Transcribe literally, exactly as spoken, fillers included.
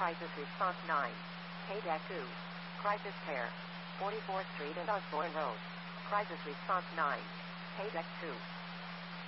Crisis Response nine. K-two. Crisis Pair. forty-fourth Street and Osborne Road. Crisis Response nine. K-two.